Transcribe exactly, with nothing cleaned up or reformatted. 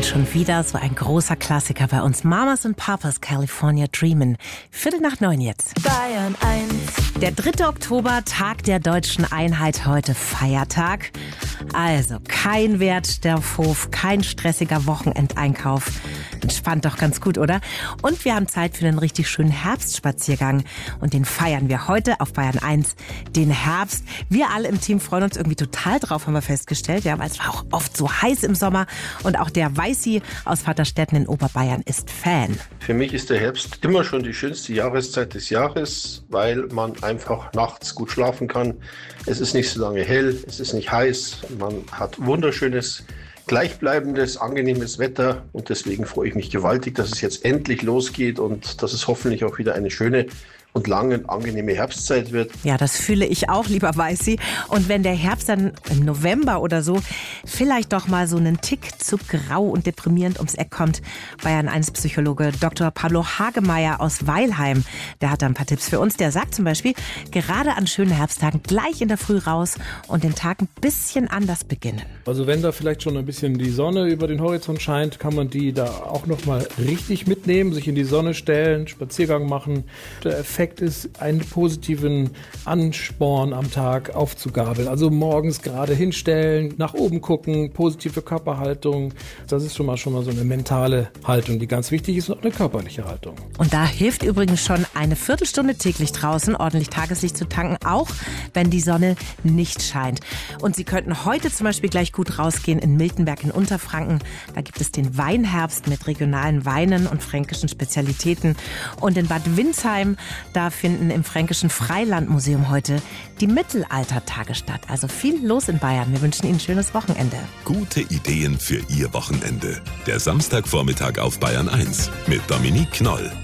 Und schon wieder so ein großer Klassiker bei uns. Mamas und Papas, California Dreamin'. Viertel nach neun jetzt. Bayern eins. Der dritte Oktober, Tag der deutschen Einheit, heute Feiertag. Also kein Wert der Hof, kein stressiger Wochenendeinkauf. Entspannt doch ganz gut, oder? Und wir haben Zeit für einen richtig schönen Herbstspaziergang. Und den feiern wir heute auf Bayern eins, den Herbst. Wir alle im Team freuen uns irgendwie total drauf, haben wir festgestellt. Ja, weil es war auch oft so heiß im Sommer. Und auch der Weißi aus Vaterstetten in Oberbayern ist Fan. Für mich ist der Herbst immer schon die schönste Jahreszeit des Jahres, weil man einfach nachts gut schlafen kann. Es ist nicht so lange hell, es ist nicht heiß, man hat wunderschönes, gleichbleibendes, angenehmes Wetter und deswegen freue ich mich gewaltig, dass es jetzt endlich losgeht und dass es hoffentlich auch wieder eine schöne und lange angenehme Herbstzeit wird. Ja, das fühle ich auch, lieber Weißi. Und wenn der Herbst dann im November oder so vielleicht doch mal so einen Tick zu grau und deprimierend ums Eck kommt, Bayern eins Psychologe Doktor Pablo Hagemeyer aus Weilheim, der hat da ein paar Tipps für uns. Der sagt zum Beispiel, gerade an schönen Herbsttagen gleich in der Früh raus und den Tag ein bisschen anders beginnen. Also wenn da vielleicht schon ein bisschen die Sonne über den Horizont scheint, kann man die da auch noch mal richtig mitnehmen, sich in die Sonne stellen, Spaziergang machen. Der Effekt ist, einen positiven Ansporn am Tag aufzugabeln. Also morgens gerade hinstellen, nach oben gucken, positive Körperhaltung. Das ist schon mal schon mal so eine mentale Haltung, die ganz wichtig ist, und auch eine körperliche Haltung. Und da hilft übrigens schon eine Viertelstunde täglich draußen, ordentlich Tageslicht zu tanken, auch wenn die Sonne nicht scheint. Und Sie könnten heute zum Beispiel gleich gut rausgehen in Miltenberg in Unterfranken. Da gibt es den Weinherbst mit regionalen Weinen und fränkischen Spezialitäten. Und in Bad Windsheim, da finden im Fränkischen Freilandmuseum heute die Mittelaltertage statt. Also viel los in Bayern. Wir wünschen Ihnen ein schönes Wochenende. Gute Ideen für Ihr Wochenende. Der Samstagvormittag auf Bayern eins mit Dominique Knoll.